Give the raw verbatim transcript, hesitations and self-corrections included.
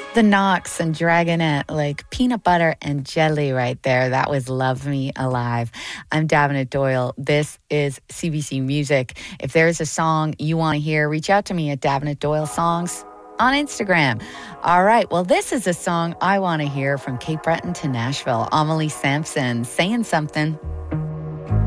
The Knox and Dragonette, like peanut butter and jelly right there. That was Love Me Alive. I'm Davenant Doyle. This is C B C Music. If there's a song you want to hear, reach out to me at Davenant Doyle Songs on Instagram. All right, well, this is a song I want to hear from Cape Breton to Nashville. Amelie Sampson, Saying Something.